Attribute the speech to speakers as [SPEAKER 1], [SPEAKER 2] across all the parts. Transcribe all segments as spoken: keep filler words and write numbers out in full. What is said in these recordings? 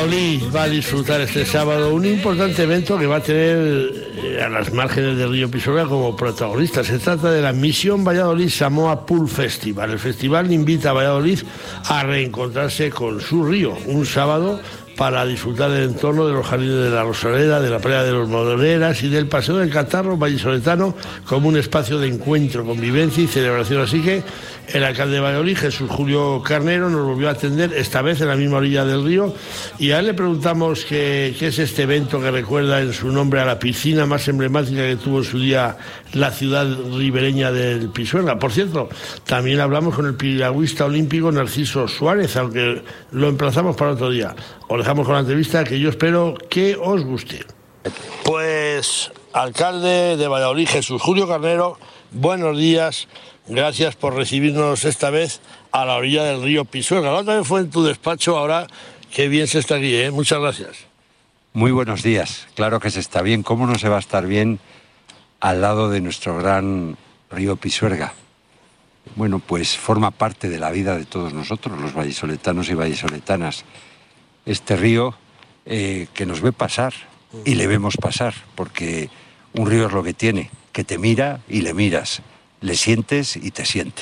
[SPEAKER 1] Valladolid va a disfrutar este sábado un importante evento que va a tener a las márgenes del río Pisuerga como protagonista. Se trata de la Misión Valladolid Samoa Pool Festival. El festival invita a Valladolid a reencontrarse con su río un sábado para disfrutar del entorno de los jardines de la Rosaleda, de la playa de los Moreras y del Paseo del Catarro vallisoletano como un espacio de encuentro, convivencia y celebración. Así que el alcalde de Valladolid, Jesús Julio Carnero, nos volvió a atender, esta vez en la misma orilla del río, y a él le preguntamos qué, qué es este evento que recuerda en su nombre a la piscina más emblemática que tuvo en su día la ciudad ribereña del Pisuerga. Por cierto, también hablamos con el piragüista olímpico Narciso Suárez, aunque lo emplazamos para otro día. Os dejamos con la entrevista que yo espero que os guste. Pues, alcalde de Valladolid, Jesús Julio Carnero, buenos días. Gracias por recibirnos esta vez a la orilla del río Pisuerga. La otra vez fue en tu despacho, ahora qué bien se está aquí, ¿eh? Muchas gracias.
[SPEAKER 2] Muy buenos días. Claro que se está bien. ¿Cómo no se va a estar bien al lado de nuestro gran río Pisuerga? Bueno, pues forma parte de la vida de todos nosotros, los vallisoletanos y vallisoletanas. Este río eh, que nos ve pasar y le vemos pasar, porque un río es lo que tiene, que te mira y le miras, le sientes y te siente.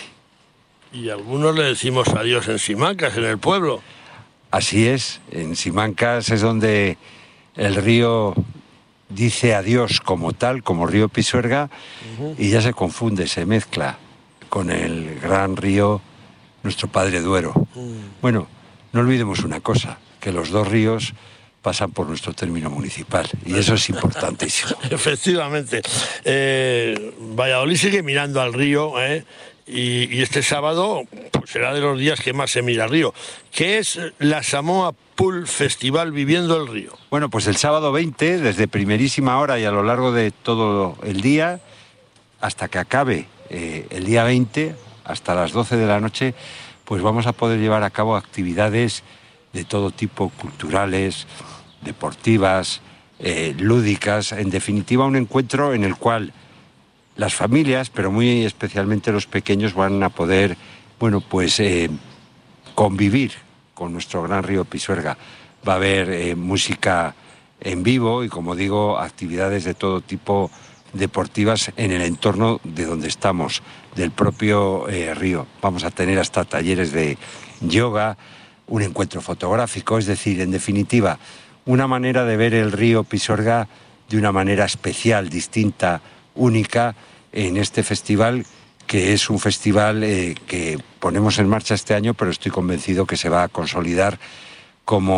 [SPEAKER 1] Y algunos le decimos adiós en Simancas, en el pueblo.
[SPEAKER 2] Así es, en Simancas es donde el río dice adiós como tal, como río Pisuerga, uh-huh. Y ya se confunde, se mezcla con el gran río, nuestro Padre Duero. Uh-huh. Bueno, no olvidemos una cosa, que los dos ríos pasan por nuestro término municipal, y eso es importantísimo.
[SPEAKER 1] Efectivamente. Eh, Valladolid sigue mirando al río, ¿eh? y, y este sábado pues, será de los días que más se mira al río. ¿Qué es la Samoa Pool Festival Viviendo el Río?
[SPEAKER 2] Bueno, pues el sábado veinte, desde primerísima hora y a lo largo de todo el día, hasta que acabe eh, el día veinte, hasta las doce de la noche, pues vamos a poder llevar a cabo actividades de todo tipo, culturales, deportivas, eh, lúdicas, en definitiva un encuentro en el cual las familias, pero muy especialmente los pequeños, van a poder, bueno, pues eh, convivir con nuestro gran río Pisuerga. Va a haber eh, música en vivo y, como digo, actividades de todo tipo deportivas en el entorno de donde estamos, del propio eh, río. Vamos a tener hasta talleres de yoga, un encuentro fotográfico, es decir, en definitiva, una manera de ver el río Pisuerga de una manera especial, distinta, única, en este festival, que es un festival eh, que ponemos en marcha este año, pero estoy convencido que se va a consolidar como